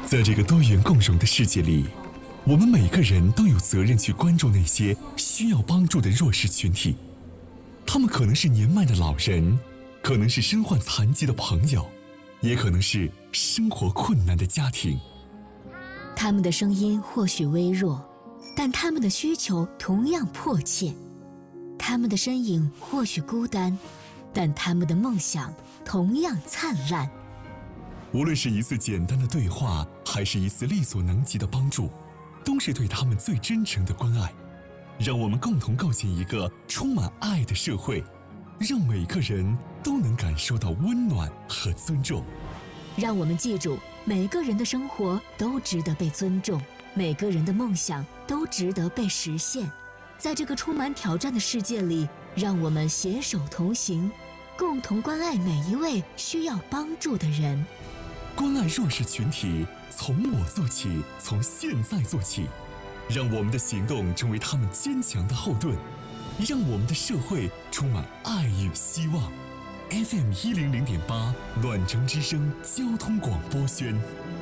在这个多元共融的世界里，我们每个人都有责任去关注那些需要帮助的弱势群体。他们可能是年迈的老人，可能是身患残疾的朋友，也可能是生活困难的家庭。 他们的声音或许微弱，但他们的需求同样迫切。他们的身影或许孤单，但他们的梦想同样灿烂。 无论是一次简单的对话，还是一次力所能及的帮助，都是对他们最真诚的关爱。让我们共同构建一个充满爱的社会，让每个人都能感受到温暖和尊重。 让我们记住，每个人的生活都值得被尊重，每个人的梦想都值得被实现。在这个充满挑战的世界里，让我们携手同行，共同关爱每一位需要帮助的人。 关爱弱势群体，从我做起，从现在做起。让我们的行动成为他们坚强的后盾，让我们的社会充满爱与希望。FM100.8暖城之声交通广播轩。